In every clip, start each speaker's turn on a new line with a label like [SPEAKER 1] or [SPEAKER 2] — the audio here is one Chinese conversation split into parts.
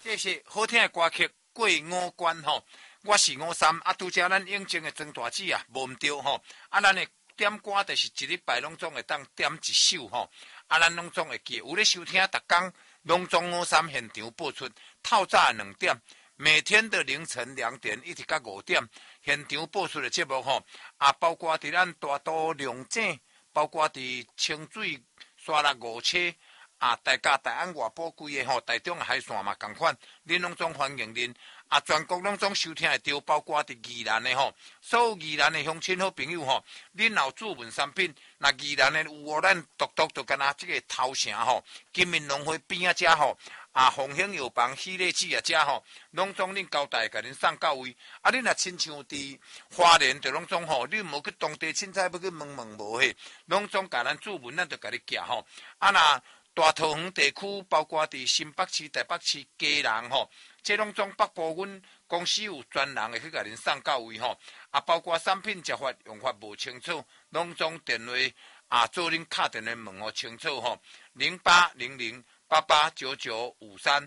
[SPEAKER 1] 这是好听的歌曲，过五关吼。我是53，拄则咱应征的庄大姊啊，无毋对吼。咱的点歌就是一礼拜拢总会当点一首吼。咱拢总会记，有咧收听，逐工拢总53现场播出，透早2点，每天的凌晨2点一直到5点，现场播出的节目吼。包括伫咱大都龙井，包括伫清水、沙拉五车。大家大安外埔规个吼，台中海线嘛共款，恁拢总欢迎恁。全国拢总收听会到，包括伫宜兰的吼，所有宜兰的乡亲好朋友吼，恁有注文产品，那宜兰的有哦，咱独就干那这个头城吼，金民农会边啊遮吼，凤兴药房、喜乐子啊遮吼，拢总恁交代，甲恁送到位。恁若亲像伫花莲，就拢总吼，你无去当地凊彩要去问无嘿，拢总甲咱注文，咱就甲你寄吼。那大桃园地区，包括伫新北市、台北市、基隆吼，这拢总北部，阮公司有专人会去甲恁送到位吼。包括产品食法用法无清楚，拢总电话做恁敲电话问吼清楚吼。0800889953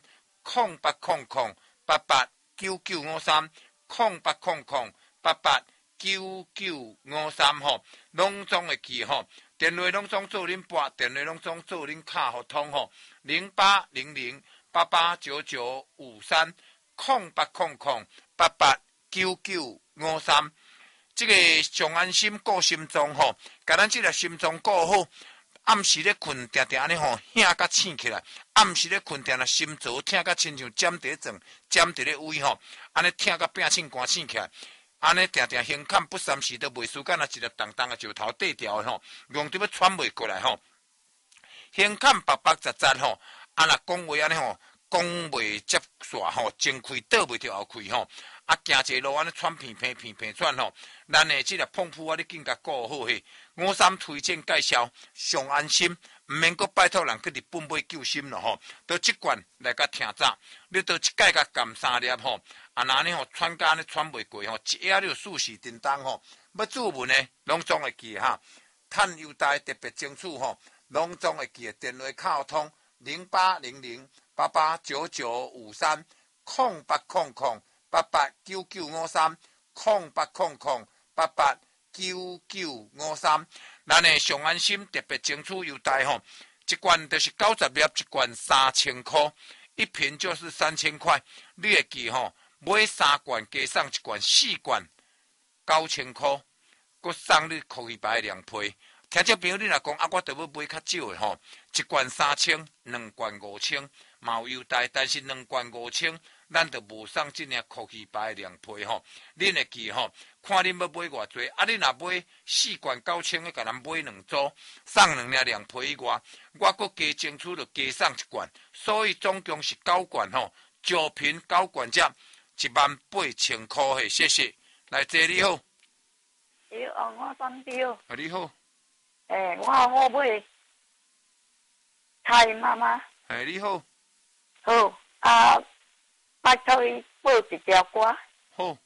[SPEAKER 1] 0800889953 0800889953吼，拢总会记吼。电话拢总做恁拨，电话拢总做恁敲互通吼。0800889953 0800889953，这个上安心顾心脏吼，甲咱这个心脏顾好。暗时咧困，定定安尼吼，响甲醒起来。暗时咧困，定定心脏疼甲亲像尖伫床，尖伫咧胃吼，安尼疼甲变醒寒醒起来。安尼定定胸坎不三时都袂输干，一粒重重的石头缀掉吼，用得要喘袂过来吼。胸坎白白杂杂吼，若讲话安尼吼，讲袂接煞吼，前开倒袂着后开吼。行一路安尼喘片喘吼，咱的这个碰扑你紧甲顾好嘿。53推荐介绍上安心，毋免阁拜托人去日本买救心咯吼。倒即罐来甲听早，你倒一盖甲含3粒吼。那安尼吼喘甲安尼喘袂过吼，一夜你就四时叮当吼。要注文的拢总会记哈，趁优待特别争取吼，拢总会记。电话敲通0800889953 0800889953 0800889953，咱的上安心特别争取优待吼，一罐就是90粒，一罐3000块，一瓶就是3000块。你会记吼，买3罐加送1罐，4罐9000块，佮送你可以牌凉皮。听众朋友，你若讲我就要买较少的吼，一罐3000，2罐5000，嘛有优待，但是2罐5000。咱就无送这领可气牌凉皮吼，恁会记吼？看恁要买偌济，恁若买4罐9000的，甲咱买2组，送2领凉皮以外，我阁加争取就加送1罐，所以总共是9罐吼，酒瓶9罐只18000块嘿，谢谢。来，姐你好。
[SPEAKER 2] 我三表。
[SPEAKER 1] 你好。
[SPEAKER 2] 我好买蔡妈妈。
[SPEAKER 1] 你好。
[SPEAKER 2] 好拜托伊播一条歌。
[SPEAKER 1] 好。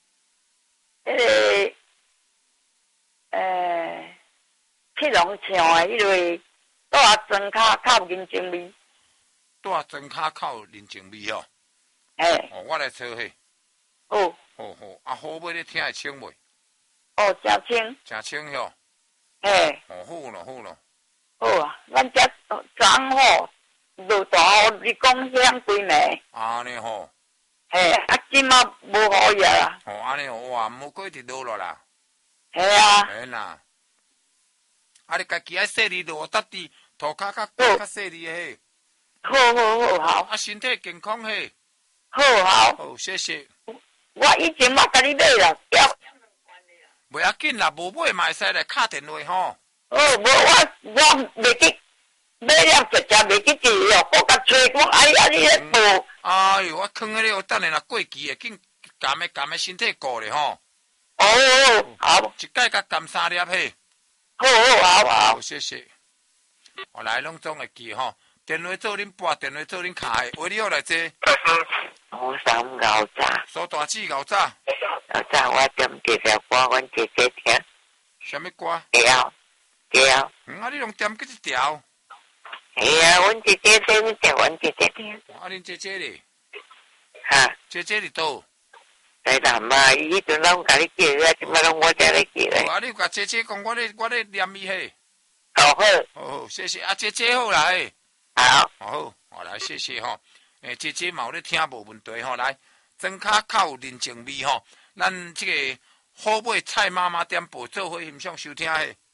[SPEAKER 2] 去龙唱的迄个大庄卡靠人情味。
[SPEAKER 1] 大庄卡靠人情味哦。我来找嘿。
[SPEAKER 2] 好。
[SPEAKER 1] 好。好买你听会清袂？
[SPEAKER 2] 真清。
[SPEAKER 1] 真清哟。好咯。
[SPEAKER 2] 好啊，咱遮昨昏吼落大雨，你讲响几暝？
[SPEAKER 1] 安尼吼。
[SPEAKER 2] 即马无雨夜啦。
[SPEAKER 1] 安尼哇，无过一直落啦。
[SPEAKER 2] 啦。
[SPEAKER 1] 你家己爱细腻落，搭伫涂骹较细腻嘿。
[SPEAKER 2] 好。
[SPEAKER 1] 身体健康嘿。
[SPEAKER 2] 好，
[SPEAKER 1] 谢谢。
[SPEAKER 2] 我以前捌甲你买啦，
[SPEAKER 1] 袂要紧啦，无买嘛会使来敲电话吼。
[SPEAKER 2] 无我袂记买了直袂记记哦，我甲找讲你咧报。
[SPEAKER 1] 我囥喺你等下若过期会紧含的身体顾咧吼。
[SPEAKER 2] 好。
[SPEAKER 1] 一盖甲含3粒嘿。
[SPEAKER 2] 好。
[SPEAKER 1] 谢谢。我来拢总会记吼，电话做恁拨，电话做恁敲的，为你好来坐。
[SPEAKER 2] 53熬早。
[SPEAKER 1] 苏大姊熬早。
[SPEAKER 2] 熬早我点一条歌，阮姐姐听。
[SPEAKER 1] 什么歌？
[SPEAKER 2] 调。
[SPEAKER 1] 你拢点几一条？
[SPEAKER 2] 阮姐姐听，阮姐姐听。
[SPEAKER 1] 恁姐姐咧？
[SPEAKER 2] 哈，
[SPEAKER 1] 姐姐伫倒？
[SPEAKER 2] 在南嘛，伊迄阵拢甲你记咧，即摆拢我才咧记咧。
[SPEAKER 1] 啊，你甲姐姐讲，我咧念伊嘿。
[SPEAKER 2] 好好，
[SPEAKER 1] 好，谢谢啊，姐姐好啦嘿。
[SPEAKER 2] 好，
[SPEAKER 1] 好，好来，谢谢吼。姐姐嘛有咧听无问题吼，来，庄脚较有人情味吼。咱这个好买菜妈妈店报做伙欣赏收听嘿。